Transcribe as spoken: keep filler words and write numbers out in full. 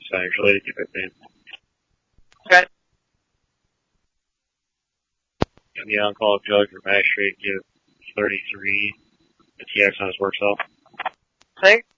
actually, to keep it in. Okay. And the on-call judge or magistrate give thirty-three. The T X on his work cell. Okay.